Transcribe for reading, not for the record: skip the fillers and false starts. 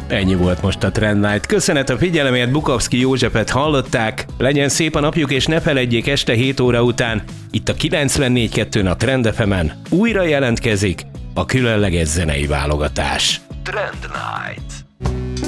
Ennyi volt most a Trend Night. Köszönet a figyelemért, Bukovszki Józsefet hallották. Legyen szép a napjuk, és ne feledjék, este 7 óra után itt a 94.2-n a Trend FM-en újra jelentkezik a különleges zenei válogatás. Trend Night.